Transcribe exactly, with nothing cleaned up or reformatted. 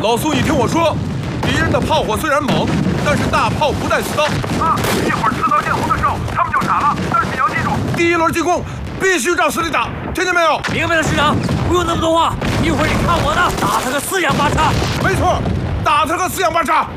老苏，你听我说，敌人的炮火虽然猛，但是大炮不带刺刀。 啊，一会儿刺刀见红的时候，他们就傻了。但是你要记住， 第一轮进攻必须照实力打，听见没有？ 明白了，师长。不用那么多话，一会儿你看我的，打他个四仰八叉。 没错，打他个四仰八叉。